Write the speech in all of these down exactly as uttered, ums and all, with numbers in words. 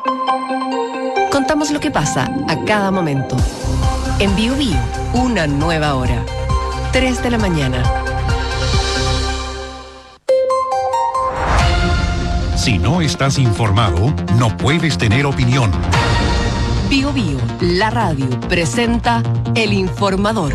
Contamos lo que pasa a cada momento. En Bio Bio, una nueva hora. tres de la mañana. Si no estás informado, no puedes tener opinión. Bio Bio, la radio, presenta El Informador.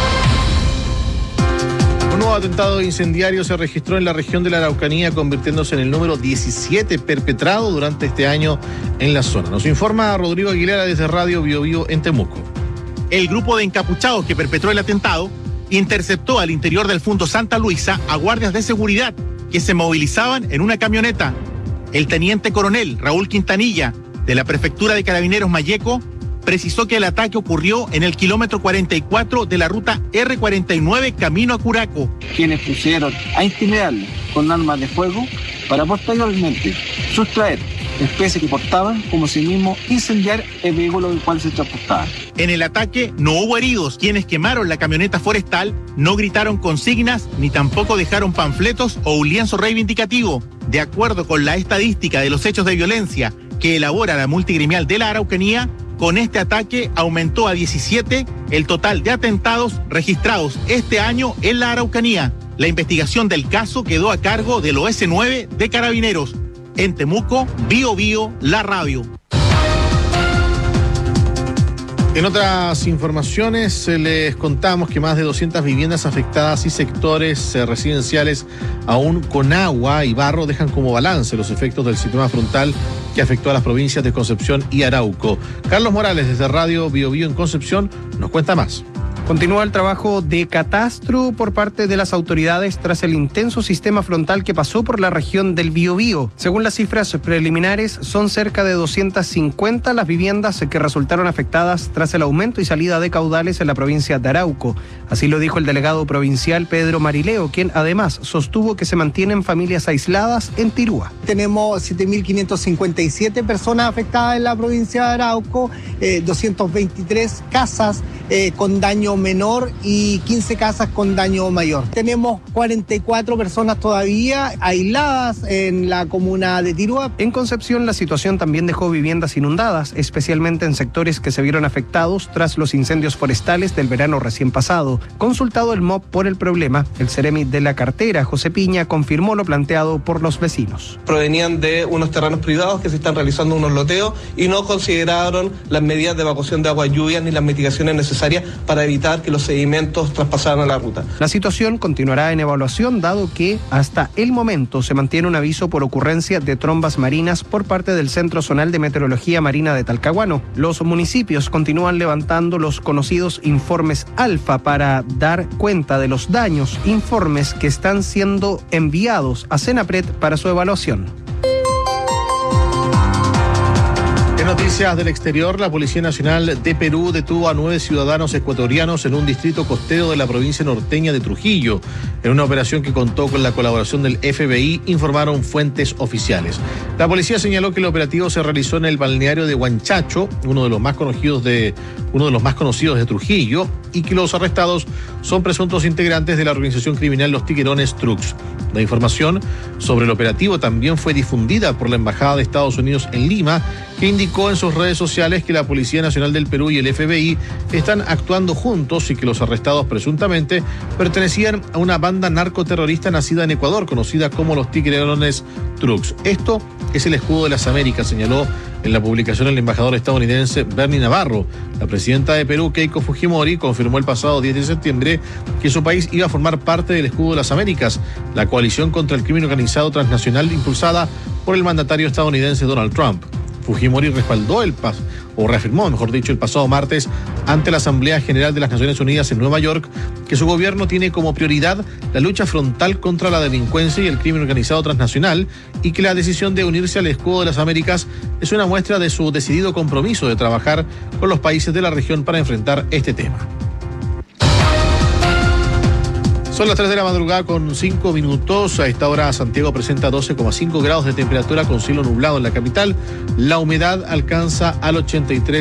Un nuevo atentado incendiario se registró en la región de la Araucanía, convirtiéndose en el número diecisiete perpetrado durante este año en la zona. Nos informa Rodrigo Aguilera desde Radio Bio Bio en Temuco. El grupo de encapuchados que perpetró el atentado interceptó al interior del Fundo Santa Luisa a guardias de seguridad que se movilizaban en una camioneta. El teniente coronel Raúl Quintanilla, de la Prefectura de Carabineros Malleco, precisó que el ataque ocurrió en el kilómetro cuarenta y cuatro de la ruta erre cuarenta y nueve camino a Curaco. Quienes pusieron a intimidarle con armas de fuego para posteriormente sustraer especies que portaban, como si mismo incendiar el vehículo del cual se transportaban. En el ataque no hubo heridos. Quienes quemaron la camioneta forestal no gritaron consignas ni tampoco dejaron panfletos o un lienzo reivindicativo. De acuerdo con la estadística de los hechos de violencia que elabora la multigremial de la Araucanía, con este ataque aumentó a diecisiete el total de atentados registrados este año en la Araucanía. La investigación del caso quedó a cargo del O S nueve de Carabineros. En Temuco, Bio Bio, la radio. En otras informaciones, eh, les contamos que más de doscientas viviendas afectadas y sectores eh, residenciales aún con agua y barro dejan como balance los efectos del sistema frontal que afectó a las provincias de Concepción y Arauco. Carlos Morales, desde Radio Bio Bio en Concepción, nos cuenta más. Continúa el trabajo de catastro por parte de las autoridades tras el intenso sistema frontal que pasó por la región del Biobío. Según las cifras preliminares, son cerca de doscientas cincuenta las viviendas que resultaron afectadas tras el aumento y salida de caudales en la provincia de Arauco. Así lo dijo el delegado provincial Pedro Marileo, quien además sostuvo que se mantienen familias aisladas en Tirúa. Tenemos siete mil quinientas cincuenta y siete personas afectadas en la provincia de Arauco, eh, doscientas veintitrés casas eh, con daño menor y quince casas con daño mayor. Tenemos cuarenta y cuatro personas todavía aisladas en la comuna de Tirúa. En Concepción, la situación también dejó viviendas inundadas, especialmente en sectores que se vieron afectados tras los incendios forestales del verano recién pasado. Consultado el M O P por el problema, el Ceremi de la cartera, José Piña, confirmó lo planteado por los vecinos. Provenían de unos terrenos privados que se están realizando unos loteos y no consideraron las medidas de evacuación de agua lluvia ni las mitigaciones necesarias para evitar que los sedimentos traspasaran a la ruta. La situación continuará en evaluación, dado que hasta el momento se mantiene un aviso por ocurrencia de trombas marinas por parte del Centro Zonal de Meteorología Marina de Talcahuano. Los municipios continúan levantando los conocidos informes alfa para dar cuenta de los daños, informes que están siendo enviados a Senapred para su evaluación. Noticias del exterior, la Policía Nacional de Perú detuvo a nueve ciudadanos ecuatorianos en un distrito costero de la provincia norteña de Trujillo, en una operación que contó con la colaboración del F B I, informaron fuentes oficiales. La policía señaló que el operativo se realizó en el balneario de Huanchacho, uno de los más conocidos de, uno de los más conocidos de Trujillo, y que los arrestados son presuntos integrantes de la organización criminal Los Tiguerones Trucks. La información sobre el operativo también fue difundida por la Embajada de Estados Unidos en Lima, que indicó en sus redes sociales que la Policía Nacional del Perú y el F B I están actuando juntos y que los arrestados presuntamente pertenecían a una banda narcoterrorista nacida en Ecuador, conocida como los Tiguerones Trucks. Esto es el escudo de las Américas, señaló en la publicación el embajador estadounidense Bernie Navarro. La presidenta de Perú, Keiko Fujimori, confirmó el pasado diez de septiembre que su país iba a formar parte del escudo de las Américas, la coalición contra el crimen organizado transnacional impulsada por el mandatario estadounidense Donald Trump. Fujimori respaldó el pas o reafirmó, mejor dicho, el pasado martes ante la Asamblea General de las Naciones Unidas en Nueva York que su gobierno tiene como prioridad la lucha frontal contra la delincuencia y el crimen organizado transnacional y que la decisión de unirse al escudo de las Américas es una muestra de su decidido compromiso de trabajar con los países de la región para enfrentar este tema. Son las tres de la madrugada con cinco minutos. A esta hora Santiago presenta doce coma cinco grados de temperatura con cielo nublado en la capital. La humedad alcanza al ochenta y tres